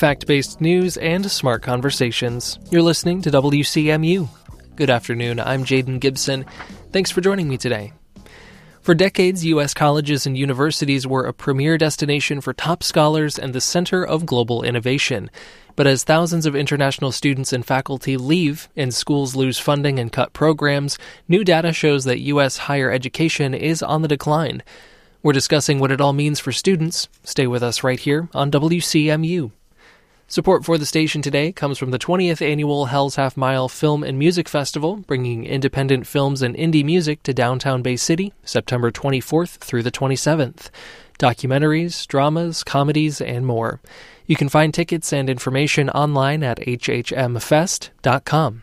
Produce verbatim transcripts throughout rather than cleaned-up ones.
fact-based news, and smart conversations. You're listening to W C M U. Good afternoon, I'm Jaden Gibson. Thanks for joining me today. For decades, U S colleges and universities were a premier destination for top scholars and the center of global innovation. But as thousands of international students and faculty leave and schools lose funding and cut programs, new data shows that U S higher education is on the decline. We're discussing what it all means for students. Stay with us right here on W C M U. Support for the station today comes from the twentieth Annual Hell's Half Mile Film and Music Festival, bringing independent films and indie music to downtown Bay City, September twenty-fourth through the twenty-seventh. Documentaries, dramas, comedies, and more. You can find tickets and information online at h h m fest dot com.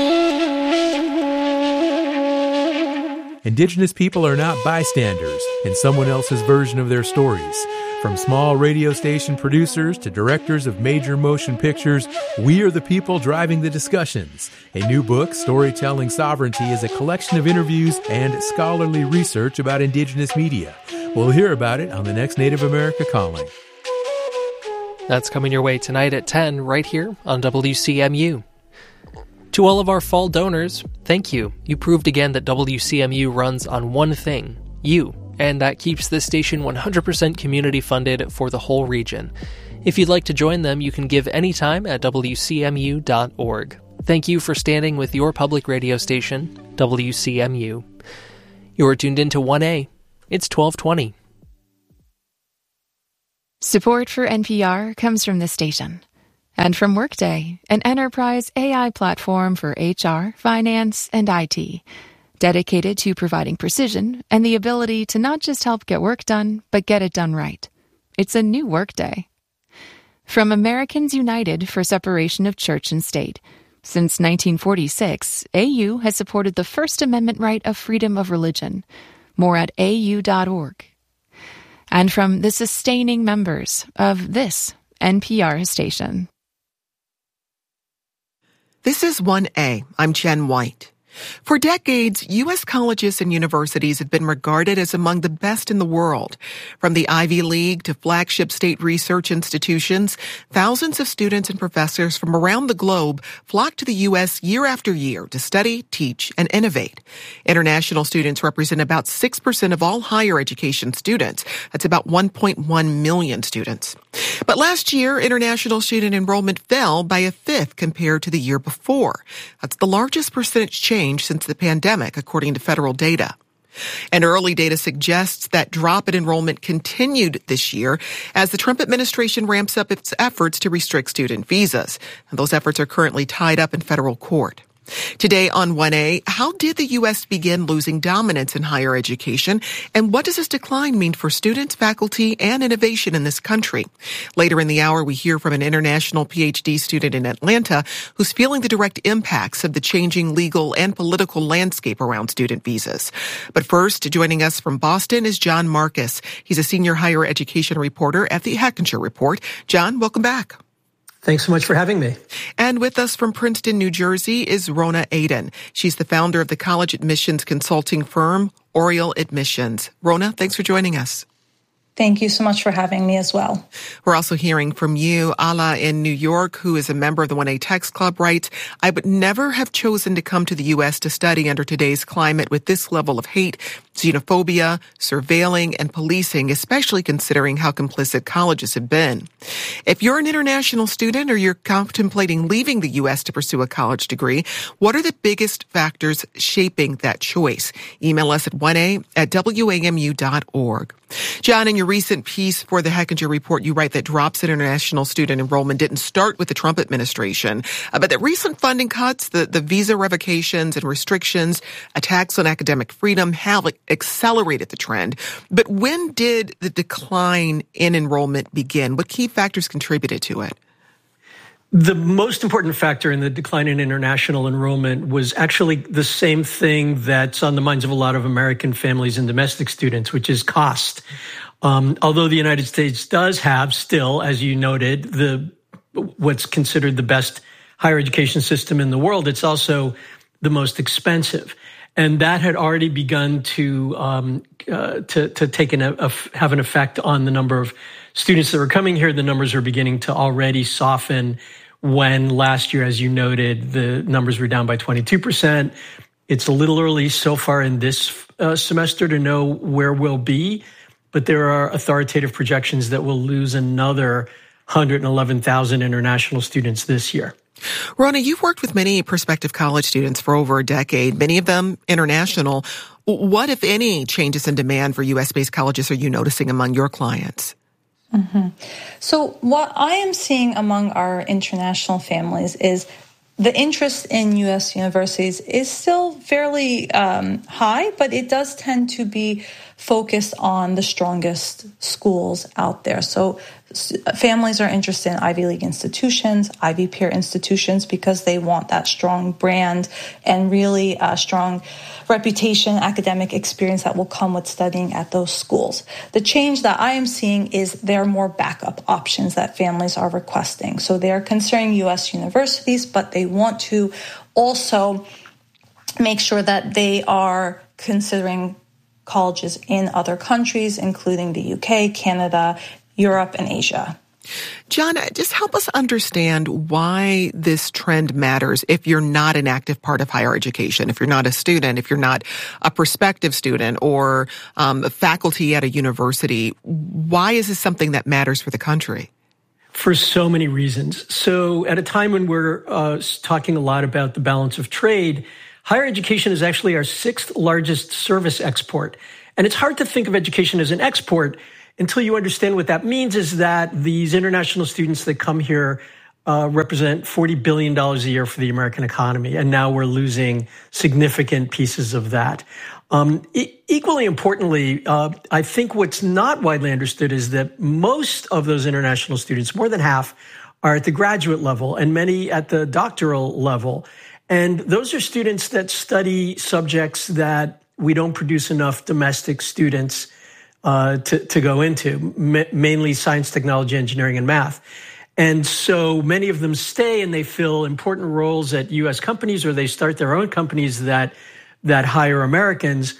Indigenous people are not bystanders in someone else's version of their stories. From small radio station producers to directors of major motion pictures, we are the people driving the discussions. A new book, Storytelling Sovereignty, is a collection of interviews and scholarly research about Indigenous media. We'll hear about it on the next Native America Calling. That's coming your way tonight at ten, right here on W C M U. To all of our fall donors, thank you. You proved again that W C M U runs on one thing, you. And that keeps this station one hundred percent community funded for the whole region. If you'd like to join them, you can give anytime at w c m u dot org. Thank you for standing with your public radio station, W C M U. You're tuned into one A. It's twelve twenty. Support for N P R comes from this station and from Workday, an enterprise A I platform for H R, finance, and I T. Dedicated to providing precision and the ability to not just help get work done, but get it done right. It's a new Workday. From Americans United for Separation of Church and State. Since nineteen forty-six, A U has supported the First Amendment right of freedom of religion. More at a u dot org. And from the sustaining members of this N P R station. This is one A. I'm Jen White. For decades, U S colleges and universities have been regarded as among the best in the world. From the Ivy League to flagship state research institutions, thousands of students and professors from around the globe flock to the U S year after year to study, teach, and innovate. International students represent about six percent of all higher education students. That's about one point one million students. But last year, international student enrollment fell by a fifth compared to the year before. That's the largest percentage change since the pandemic, according to federal data. And early data suggests that drop in enrollment continued this year as the Trump administration ramps up its efforts to restrict student visas. And those efforts are currently tied up in federal court. Today on one A, how did the U S begin losing dominance in higher education, and what does this decline mean for students, faculty, and innovation in this country? Later in the hour, we hear from an international P H D student in Atlanta who's feeling the direct impacts of the changing legal and political landscape around student visas. But first, joining us from Boston is John Marcus. He's a senior higher education reporter at the Hechinger Report. John, welcome back. Thanks so much for having me. And with us from Princeton, New Jersey is Rona Aden. She's the founder of the college admissions consulting firm, Oriel Admissions. Rona, thanks for joining us. Thank you so much for having me as well. We're also hearing from you. Ala in New York, who is a member of the one A Text Club, writes, I would never have chosen to come to the U S to study under today's climate with this level of hate, xenophobia, surveilling, and policing, especially considering how complicit colleges have been. If you're an international student or you're contemplating leaving the U S to pursue a college degree, what are the biggest factors shaping that choice? Email us at one A at w a m u dot org. John, in your recent piece for the Hechinger Report, you write that drops in international student enrollment didn't start with the Trump administration, uh, but that recent funding cuts, the, the visa revocations and restrictions, attacks on academic freedom have accelerated the trend. But when did the decline in enrollment begin? What key factors contributed to it? The most important factor in the decline in international enrollment was actually the same thing that's on the minds of a lot of American families and domestic students, which is cost. Um, although the United States does have still, as you noted, the what's considered the best higher education system in the world, it's also the most expensive. And that had already begun to um, uh, to, to take an, a, have an effect on the number of students that were coming here, the numbers are beginning to already soften when last year, as you noted, the numbers were down by twenty-two percent. It's a little early so far in this uh, semester to know where we'll be, but there are authoritative projections that we'll lose another one hundred eleven thousand international students this year. Rona, you've worked with many prospective college students for over a decade, many of them international. What, if any, changes in demand for U S-based colleges are you noticing among your clients? Mm-hmm. So what I am seeing among our international families is the interest in U S universities is still fairly um, high, but it does tend to be focused on the strongest schools out there. So families are interested in Ivy League institutions, Ivy peer institutions, because they want that strong brand and really a strong reputation, academic experience that will come with studying at those schools. The change that I am seeing is there are more backup options that families are requesting. So they are considering U S universities, but they want to also make sure that they are considering colleges in other countries, including the U K, Canada, Europe, and Asia. John, just help us understand why this trend matters if you're not an active part of higher education, if you're not a student, if you're not a prospective student or um, a faculty at a university. Why is this something that matters for the country? For so many reasons. So at a time when we're uh, talking a lot about the balance of trade, higher education is actually our sixth largest service export. And it's hard to think of education as an export until you understand what that means is that these international students that come here uh, represent forty billion dollars a year for the American economy. And now we're losing significant pieces of that. Um, e- equally importantly, uh, I think what's not widely understood is that most of those international students, more than half, are at the graduate level and many at the doctoral level. And those are students that study subjects that we don't produce enough domestic students uh, to, to go into, ma- mainly science, technology, engineering, and math. And so many of them stay and they fill important roles at U S companies or they start their own companies that that hire Americans.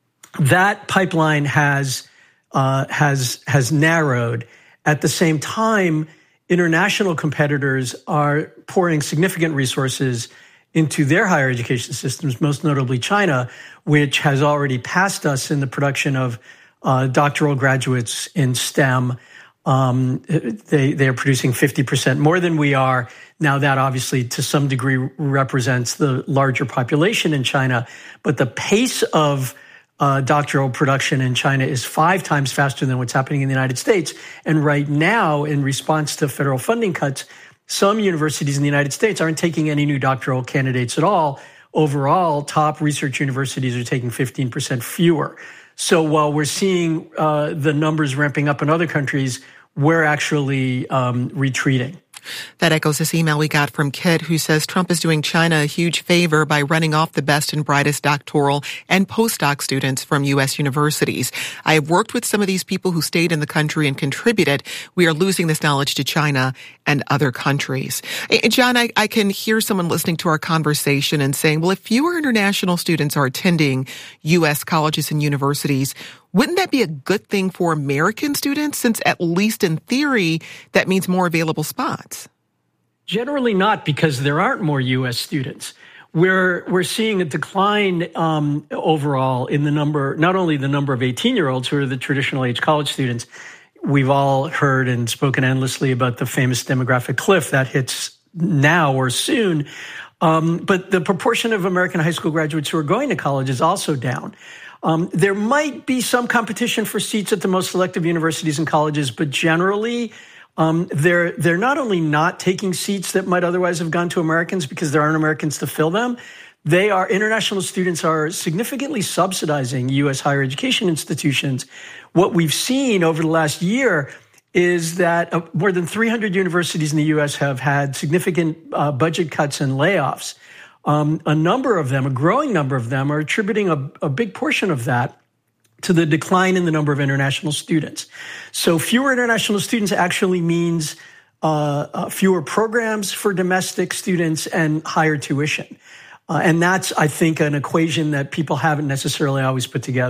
That pipeline has uh, has has narrowed. At the same time, international competitors are pouring significant resources into their higher education systems, most notably China, which has already passed us in the production of uh, doctoral graduates in STEM. Um, they, they are producing fifty percent more than we are. Now that obviously to some degree represents the larger population in China, but the pace of uh, doctoral production in China is five times faster than what's happening in the United States. And right now, in response to federal funding cuts, some universities in the United States aren't taking any new doctoral candidates at all. Overall, top research universities are taking fifteen percent fewer. So while we're seeing uh, the numbers ramping up in other countries, we're actually um, retreating. That echoes this email we got from Kit, who says Trump is doing China a huge favor by running off the best and brightest doctoral and postdoc students from U S universities. I have worked with some of these people who stayed in the country and contributed. We are losing this knowledge to China and other countries. John, I, I can hear someone listening to our conversation and saying, well, if fewer international students are attending U S colleges and universities, wouldn't that be a good thing for American students, since at least in theory, that means more available spots? Generally not, because there aren't more U S students. We're we're seeing a decline um, overall in the number, not only the number of eighteen-year-olds who are the traditional age college students. We've all heard and spoken endlessly about the famous demographic cliff that hits now or soon. Um, but the proportion of American high school graduates who are going to college is also down. Um, there might be some competition for seats at the most selective universities and colleges, but generally, um, they're they're not only not taking seats that might otherwise have gone to Americans because there aren't Americans to fill them. They are international students are significantly subsidizing U S higher education institutions. What we've seen over the last year is that uh, more than three hundred universities in the U S have had significant uh, budget cuts and layoffs. Um, a number of them, a growing number of them, are attributing a, a big portion of that to the decline in the number of international students. So fewer international students actually means uh, uh, fewer programs for domestic students and higher tuition. Uh, and that's, I think, an equation that people haven't necessarily always put together.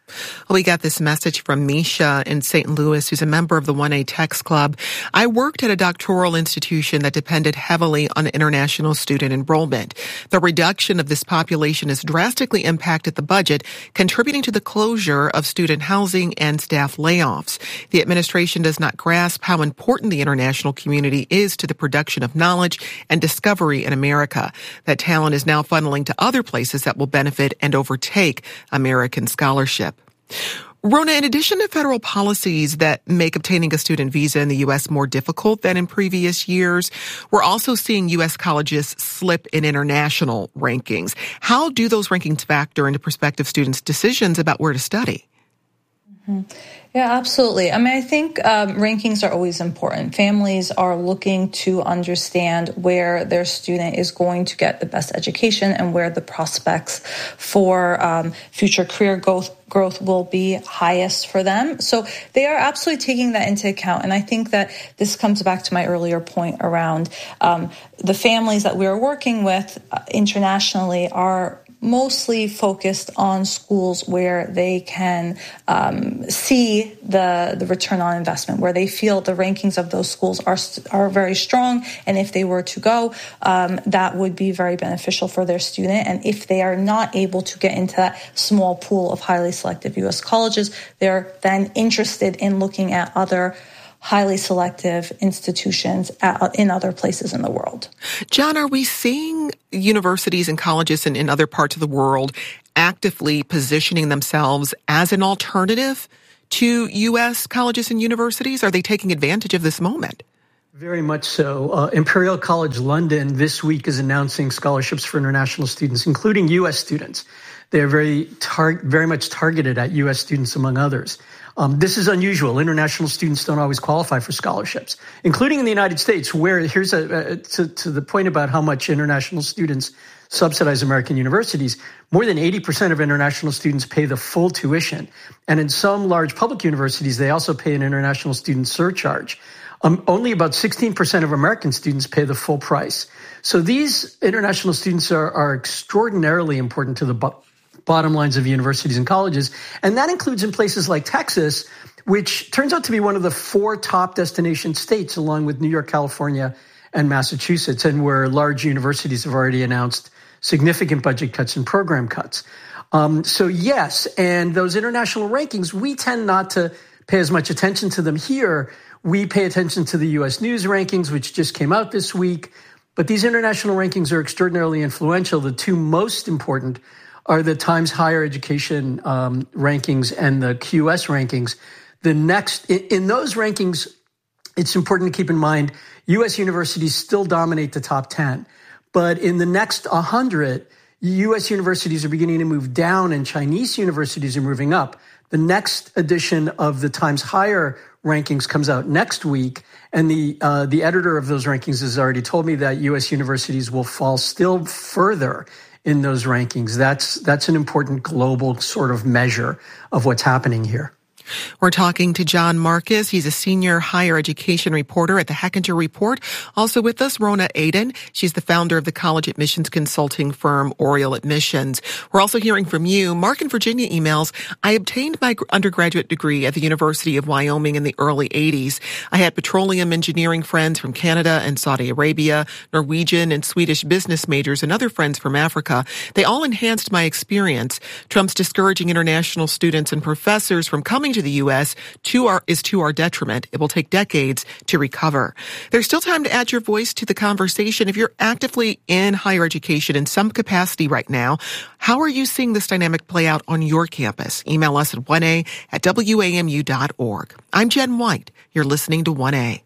We got this message from Misha in Saint Louis, who's a member of the one A Techs Club. I worked at a doctoral institution that depended heavily on international student enrollment. The reduction of this population has drastically impacted the budget, contributing to the closure of student housing and staff layoffs. The administration does not grasp how important the international community is to the production of knowledge and discovery in America. That talent is now funneling to other places that will benefit and overtake American scholarship. Rona, in addition to federal policies that make obtaining a student visa in the U S more difficult than in previous years, we're also seeing U S colleges slip in international rankings. How do those rankings factor into prospective students' decisions about where to study? Mm-hmm. Yeah, absolutely. I mean, I think um, rankings are always important. Families are looking to understand where their student is going to get the best education and where the prospects for um, future career growth growth will be highest for them. So they are absolutely taking that into account. And I think that this comes back to my earlier point around um, the families that we are working with uh, internationally are mostly focused on schools where they can um, see the the return on investment, where they feel the rankings of those schools are are very strong, and if they were to go, um, that would be very beneficial for their student. And if they are not able to get into that small pool of highly selective U S colleges, they're then interested in looking at other highly selective institutions at, in other places in the world. John, are we seeing universities and colleges in, in other parts of the world actively positioning themselves as an alternative to U S colleges and universities? Are they taking advantage of this moment? Very much so. Uh, Imperial College London this week is announcing scholarships for international students, including U S students. They are very tar- very much targeted at U S students, among others. Um, this is unusual. International students don't always qualify for scholarships, including in the United States, where here's a, uh, to, to the point about how much international students subsidize American universities. More than eighty percent of international students pay the full tuition. And in some large public universities, they also pay an international student surcharge. Um, only about sixteen percent of American students pay the full price. So these international students are, are extraordinarily important to the bu- bottom lines of universities and colleges. And that includes in places like Texas, which turns out to be one of the four top destination states, along with New York, California, and Massachusetts, and where large universities have already announced significant budget cuts and program cuts. Um, so yes, and those international rankings, we tend not to pay as much attention to them here. We pay attention to the U S News rankings, which just came out this week. But these international rankings are extraordinarily influential. The two most important are the Times Higher Education um, rankings and the Q S rankings. The next, in, in those rankings, it's important to keep in mind, U S universities still dominate the top ten. But in the next one hundred, U S universities are beginning to move down and Chinese universities are moving up. The next edition of the Times Higher rankings comes out next week, and the uh, the editor of those rankings has already told me that U S universities will fall still further in those rankings. That's that's an important global sort of measure of what's happening here. We're talking to John Marcus. He's a senior higher education reporter at the Hechinger Report. Also with us, Rona Aden. She's the founder of the college admissions consulting firm Oriel Admissions. We're also hearing from you. Mark in Virginia emails, I obtained my undergraduate degree at the University of Wyoming in the early eighties. I had petroleum engineering friends from Canada and Saudi Arabia, Norwegian and Swedish business majors, and other friends from Africa. They all enhanced my experience. Trump's discouraging international students and professors from coming to the U S to our, is to our detriment. It will take decades to recover. There's still time to add your voice to the conversation. If you're actively in higher education in some capacity right now, how are you seeing this dynamic play out on your campus? Email us at one a at W A M U dot org. I'm Jen White. You're listening to one A.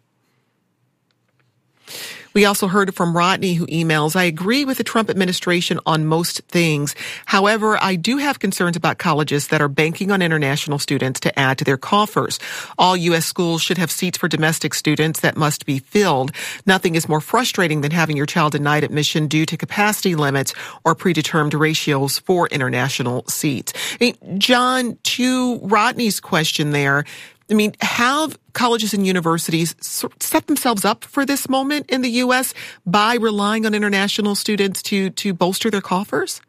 We also heard from Rodney, who emails, I agree with the Trump administration on most things. However, I do have concerns about colleges that are banking on international students to add to their coffers. All U S schools should have seats for domestic students that must be filled. Nothing is more frustrating than having your child denied admission due to capacity limits or predetermined ratios for international seats. I mean, John, to Rodney's question there, I mean, have colleges and universities set themselves up for this moment in the U S by relying on international students to to bolster their coffers?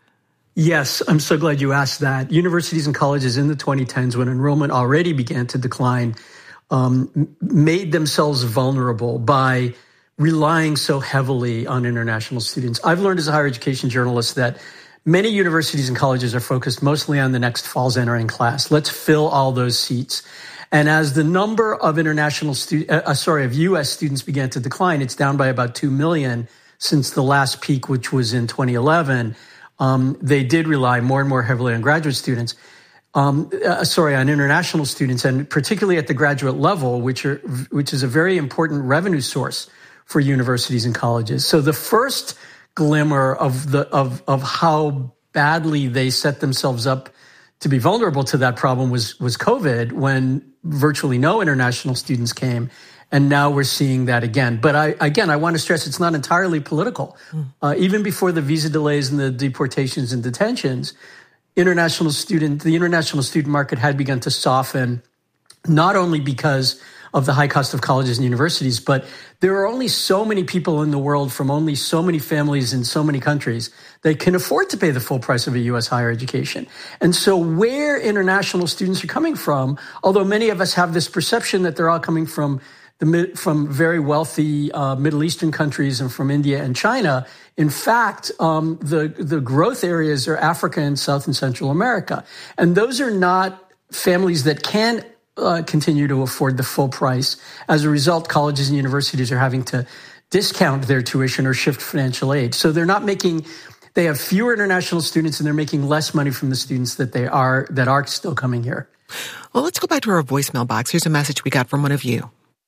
Yes, I'm so glad you asked that. Universities and colleges in the twenty tens, when enrollment already began to decline, um, made themselves vulnerable by relying so heavily on international students. I've learned as a higher education journalist that many universities and colleges are focused mostly on the next fall's entering class. Let's fill all those seats. And as the number of international stu- uh, sorry, of U S students began to decline, it's down by about two million since the last peak, which was in twenty eleven. Um, they did rely more and more heavily on graduate students, um, uh, sorry, on international students, and particularly at the graduate level, which are which is a very important revenue source for universities and colleges. So the first glimmer of the of of how badly they set themselves up to be vulnerable to that problem was was COVID, when virtually no international students came. And now we're seeing that again. But I, again, I want to stress it's not entirely political. Mm. Uh, even before the visa delays and the deportations and detentions, international student, the international student market had begun to soften, not only because of the high cost of colleges and universities, but there are only so many people in the world from only so many families in so many countries that can afford to pay the full price of a U S higher education. And so where international students are coming from, although many of us have this perception that they're all coming from The, from very wealthy uh, Middle Eastern countries and from India and China. In fact, um, the, the growth areas are Africa and South and Central America. And those are not families that can uh, continue to afford the full price. As a result, colleges and universities are having to discount their tuition or shift financial aid. So they're not making, they have fewer international students and they're making less money from the students that they are, that are still coming here. Well, let's go back to our voicemail box. Here's a message we got from one of you.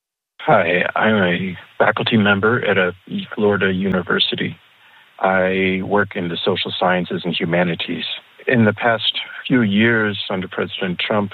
Hi, I'm a faculty member at a Florida university. I work in the social sciences and humanities. In the past few years under President Trump,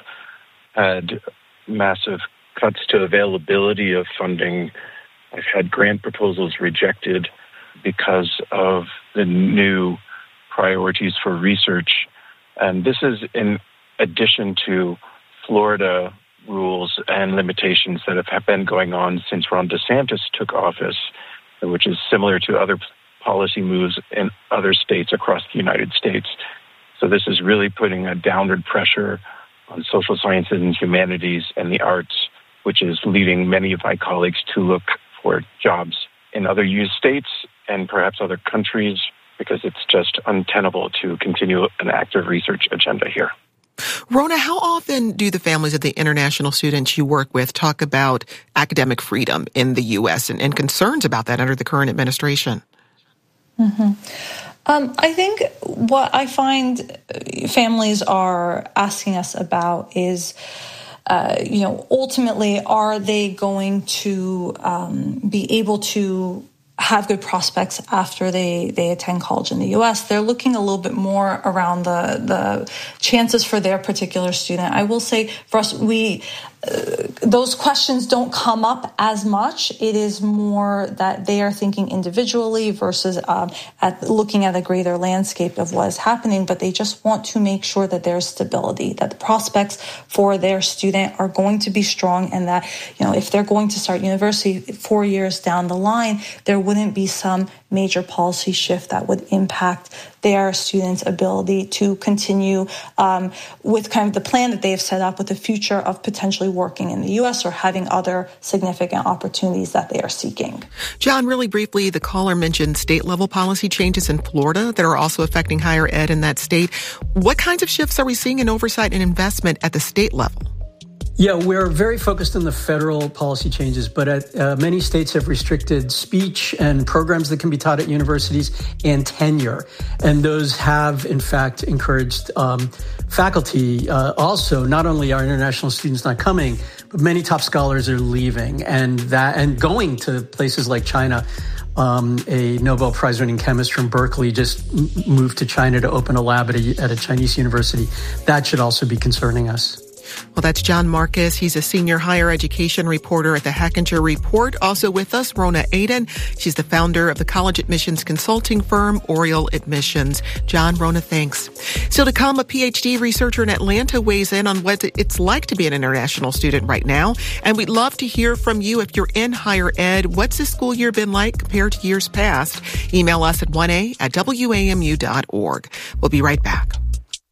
had massive cuts to availability of funding. I've had grant proposals rejected because of the new priorities for research. And this is in addition to Florida rules and limitations that have been going on since Ron DeSantis took office, which is similar to other policy moves in other states across the United States. So this is really putting a downward pressure on social sciences and humanities and the arts, which is leading many of my colleagues to look for jobs in other U S states and perhaps other countries, because it's just untenable to continue an active research agenda here. Rona, how often do the families of the international students you work with talk about academic freedom in the U S and, and concerns about that under the current administration? Mm-hmm. Um, I think what I find families are asking us about is, uh, you know, ultimately, are they going to um, be able to have good prospects after they, they attend college in the U S. They're looking a little bit more around the, the chances for their particular student. I will say for us, we uh, those questions don't come up as much. It is more that they are thinking individually versus um, at looking at a greater landscape of what is happening, but they just want to make sure that there's stability, that the prospects for their student are going to be strong, and that, you know, if they're going to start university four years down the line, there wouldn't be some major policy shift that would impact their students' ability to continue um, with kind of the plan that they have set up with the future of potentially working in the U S or having other significant opportunities that they are seeking. John, really briefly, the caller mentioned state-level policy changes in Florida that are also affecting higher ed in that state. What kinds of shifts are we seeing in oversight and investment at the state level? Yeah, we're very focused on the federal policy changes, but at, uh, many states have restricted speech and programs that can be taught at universities and tenure. And those have, in fact, encouraged um, faculty uh, also. Not only are international students not coming, but many top scholars are leaving and that and going to places like China. Um, a Nobel Prize-winning chemist from Berkeley just moved to China to open a lab at a, at a Chinese university. That should also be concerning us. Well, that's John Marcus. He's a senior higher education reporter at the Hackinger Report. Also with us, Rona Aden. She's the founder of the college admissions consulting firm, Oriel Admissions. John, Rona, thanks. Still to come, a P H D researcher in Atlanta weighs in on what it's like to be an international student right now. And we'd love to hear from you if you're in higher ed. What's this school year been like compared to years past? Email us at one a at W A M U dot org. We'll be right back.